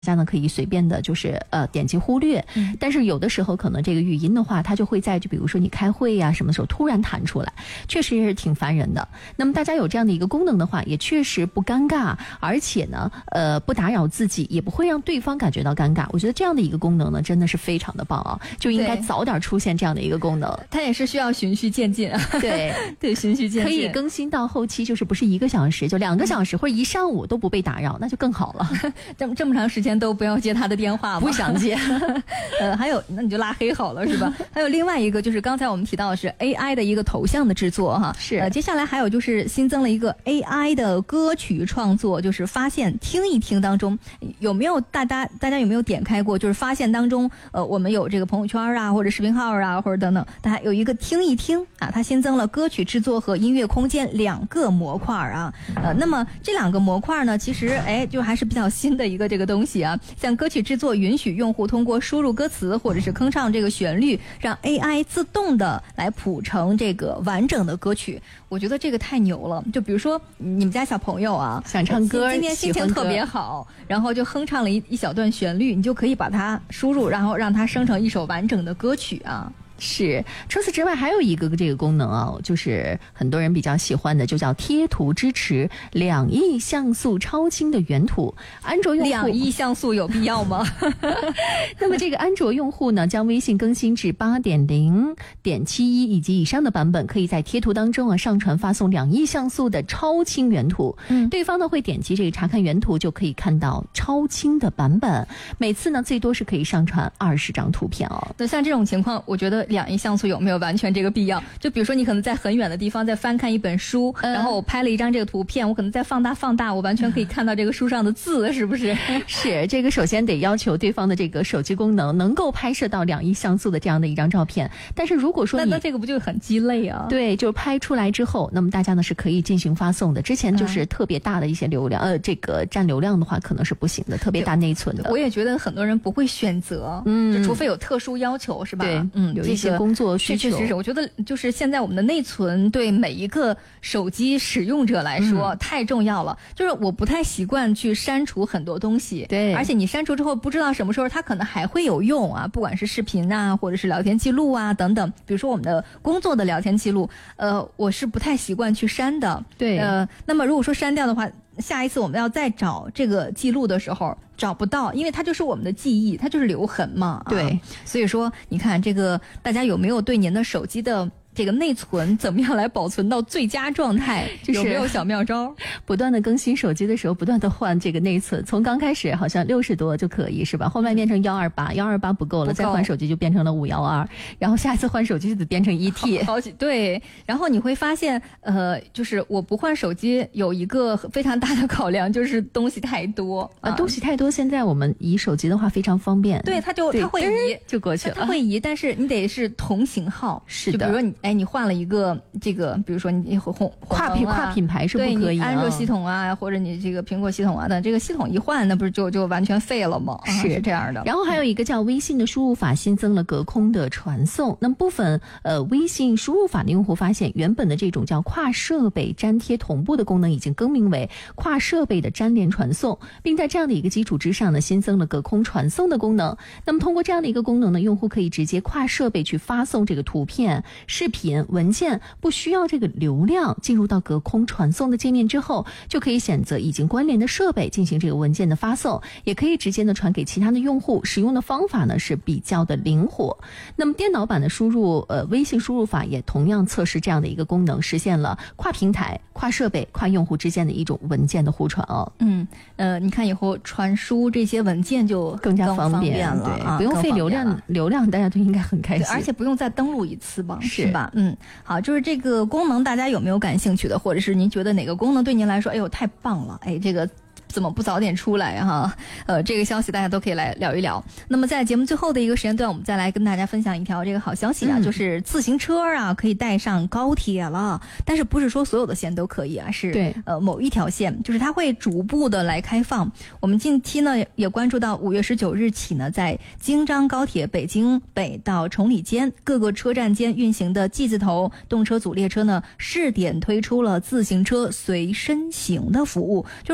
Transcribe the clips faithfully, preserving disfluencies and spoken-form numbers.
大家呢可以随便的就是呃点击忽略、嗯、但是有的时候可能这个语音的话它就会在就比如说你开会呀、啊、什么时候突然弹出来，确实是挺烦人的。那么大家有这样的一个功能的话也确实不尴尬，而且呢呃不打扰自己，也不会让对方感觉到尴尬。我觉得这样的一个功能呢真的是非常的棒啊，就应该早点出现这样的一个功能。 它也是需要循序渐进啊。 对对，循序渐进， 可以更新到后期就是不是一个小时就两个小时、嗯、或者一上午都不被打扰，那就更好了。 这么这么长时间都不要接他的电话吗？ 不想接。 呃，还有那你就拉黑好了是吧？还有另外一个就是刚才我们提到的是 A I 的一个头像的制作哈， 是。 呃，接下来还有就是新增了一个 A I 的歌曲创作，就是发现听一听当中有没有大家大家有没有点开过？就是发现当中呃我们有这个朋友圈啊或者视频号啊或者等等，大家有一个听一听啊，它新增了歌曲制作和音乐空间两个模块啊。呃，那么这两个模块呢，其实哎就还是比较新的一个这个东西啊。像歌曲制作允许用户通过输入歌词或者是哼唱这个旋律，让 A I 自动的来谱成这个完整的歌曲。我觉得这个太牛了。就比如说你们家小朋友啊想唱歌， 今天心情特别好，然后就哼唱了一一小段旋律，你就可以把它输入，然后让它生成一首完整的歌曲啊。 是，除此之外还有一个这个功能啊，就是很多人比较喜欢的，就叫贴图支持两亿像素超清的原图。安卓用户两亿像素有必要吗？ 那么这个安卓用户呢，将微信更新至 八点零点七一 以及以上的版本，可以在贴图当中啊上传发送两亿像素的超清原图。嗯，对方呢会点击这个查看原图，就可以看到超清的版本。每次呢最多是可以上传二十张图片哦。 那像这种情况，我觉得两亿像素有没有完全这个必要？就比如说你可能在很远的地方在翻看一本书、嗯、然后我拍了一张这个图片，我可能再放大放大，我完全可以看到这个书上的字，是不是？ 是，这个首先得要求对方的这个手机功能能够拍摄到两亿像素的这样的一张照片。但是如果说你那那这个不就很鸡肋啊？ 对，就是拍出来之后，那么大家呢是可以进行发送的。之前就是特别大的一些流量、嗯、呃这个占流量的话可能是不行的，特别大内存的。 我也觉得很多人不会选择，嗯，就除非有特殊要求，是吧？ 对，嗯，有一些工作需求。 确实是，我觉得就是现在我们的内存对每一个手机使用者来说、嗯、太重要了。就是我不太习惯去删除很多东西， 对， 而且你删除之后不知道什么时候它可能还会有用啊，不管是视频啊或者是聊天记录啊等等。比如说我们的工作的聊天记录，呃，我是不太习惯去删的。 对， 呃，那么如果说删掉的话，下一次我们要再找这个记录的时候找不到，因为它就是我们的记忆，它就是留痕嘛。 对、啊， 所以说你看这个大家有没有对您的手机的这个内存怎么样来保存到最佳状态、就是、有没有小妙招？ 不断的更新手机的时候不断的换这个内存，从刚开始好像六十多就可以是吧，后面变成一二八，一二八不够了，再换手机就变成了五一二，然后下次换手机就得变成一 T。 好, 好几对，然后你会发现呃，就是我不换手机有一个非常大的考量，就是东西太多啊，东西太多。现在我们移手机的话非常方便， 对，它就它会移就过去了， 它会移，但是你得是同型号。 是的， 就比如说你哎，你换了一个这个，比如说你红跨品跨品牌是不可以的、 啊，安卓系统啊，或者你这个苹果系统啊的，这个系统一换，那不是就就完全废了吗？ 是、 啊、是这样的。 然后还有一个叫微信的输入法新增了隔空的传送，那么部分呃微信输入法的用户发现，原本的这种叫跨设备粘贴同步的功能已经更名为跨设备的粘连传送，并在这样的一个基础之上呢，新增了隔空传送的功能。那么通过这样的一个功能呢，用户可以直接跨设备去发送这个图片、视频、文件，不需要这个流量，进入到隔空传送的界面之后，就可以选择已经关联的设备进行这个文件的发送，也可以直接的传给其他的用户。使用的方法呢是比较的灵活。那么电脑版的输入呃微信输入法也同样测试这样的一个功能，实现了跨平台、跨设备、跨用户之间的一种文件的互传哦。 嗯，呃，你看以后传输这些文件就更加方便, 方便了， 对、啊，不用费流量，流量大家都应该很开心， 而且不用再登录一次吧， 是, 是吧？嗯，好，就是这个功能大家有没有感兴趣的，或者是您觉得哪个功能对您来说，哎呦太棒了，哎这个怎么不早点出来哈？呃，这个消息大家都可以来聊一聊。那么在节目最后的一个时间段，我们再来跟大家分享一条这个好消息啊，嗯、就是自行车啊可以带上高铁了。但是不是说所有的线都可以啊？是对呃某一条线，就是它会逐步的来开放。我们近期呢也关注到五月十九日起呢，在京张高铁北京北到崇礼间各个车站间运行的 G 字头动车组列车呢，试点推出了自行车随身行的服务，就旅客呢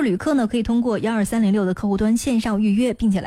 可以通过幺二三零六的客户端线上预约，并且来